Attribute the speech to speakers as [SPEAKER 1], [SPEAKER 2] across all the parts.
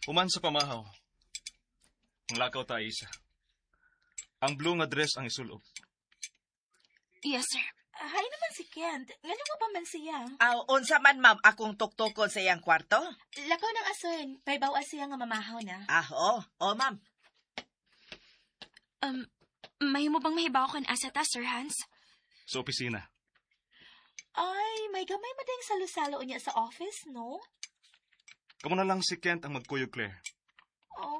[SPEAKER 1] Human sa pamahaw. Ang lakaw ta isa. Ang blue nga dress ang isulob.
[SPEAKER 2] Yes, sir.
[SPEAKER 3] Hay naman si Kent. Ngano mo pa man siya?
[SPEAKER 4] Unsa man ma'am akong tuktukon sa iyang kwarto?
[SPEAKER 3] Lakaw ng ason. Paibaw siya nga mamahaw na.
[SPEAKER 4] Oo ma'am.
[SPEAKER 2] May mo bang mahibaw kan asata, Sir Hans?
[SPEAKER 1] Sa opisina.
[SPEAKER 3] Ay, may gamay madayang salo-salo niya sa office, no?
[SPEAKER 1] Kamu na lang si Kent ang magkuyog, Claire.
[SPEAKER 3] Oh.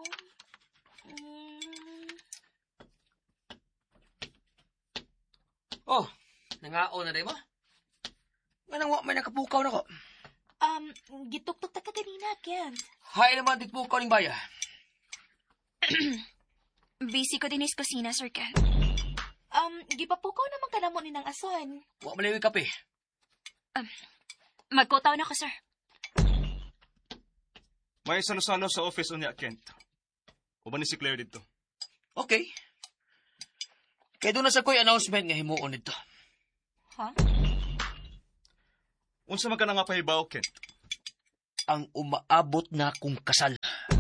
[SPEAKER 5] Oh, nangao na rin mo? Nga nang may nakapukaw na ko.
[SPEAKER 3] Gituktok ta ka kanina, Kent.
[SPEAKER 5] Hay naman ditpukaw ning baya.
[SPEAKER 2] Busy ko din is kusina, Sir Ken.
[SPEAKER 3] Gipapukaw naman ka na mo ni ng ason.
[SPEAKER 5] Wa maliwi kape.
[SPEAKER 2] Magkutaw na ko, sir.
[SPEAKER 1] May salo-salo sa office unya, Kent. Uban ni si Claire dito.
[SPEAKER 5] Okay. Kaya doon na sa ko'y announcement nga himuon nito.
[SPEAKER 3] Ha?
[SPEAKER 1] Unsa man ka na nga pahibaw, Kent?
[SPEAKER 5] Ang umaabot na kong kasal.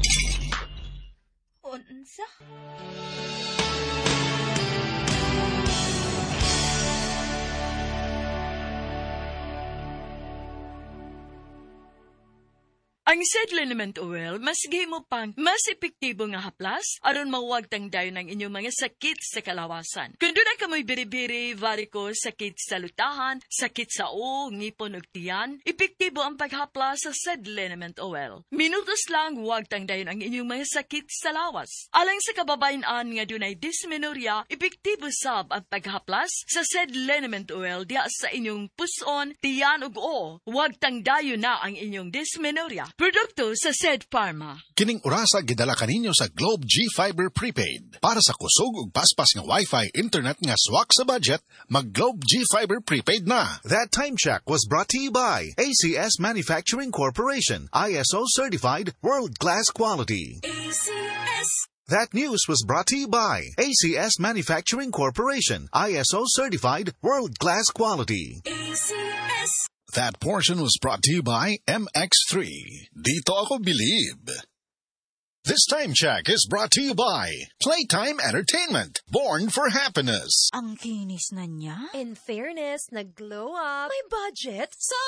[SPEAKER 3] Unsa?
[SPEAKER 6] Ang Sedlinament Oil, mas gimo pang mas epektibo nga haplas aron mawag tangdayon ang inyong mga sakit sa kalawasan. Kung doon ka mo'y biri-biri, varicose, sakit sa lutahan, sakit sa ngipon ug tiyan, epektibo ang paghaplas sa Sedlinament Oil. Minutos lang wag tangdayon ang inyong mga sakit sa lawas. Alang sa kababayan-an nga dunay dysmenorrhea, epektibo sab ang paghaplas sa Sedlinament Oil diha sa inyong puson, tiyan ug wag tangdayon na ang inyong dysmenorrhea. Produkto sa Sed Pharma.
[SPEAKER 7] Kining orasa gidala kaninyo sa Globe G-Fiber Prepaid. Para sa kusog ug paspas nga Wi-Fi internet nga swak sa budget, mag Globe G-Fiber Prepaid na.
[SPEAKER 8] That time check was brought to you by ACS Manufacturing Corporation, ISO certified, world-class quality.
[SPEAKER 2] ACS.
[SPEAKER 8] That news was brought to you by ACS Manufacturing Corporation, ISO certified, world-class quality.
[SPEAKER 2] ACS.
[SPEAKER 7] That portion was brought to you by MX3. Dito ako believe. This time check is brought to you by Playtime Entertainment, born for happiness.
[SPEAKER 9] Ang kinis na niya.
[SPEAKER 10] In fairness, nag-glow up.
[SPEAKER 9] May budget.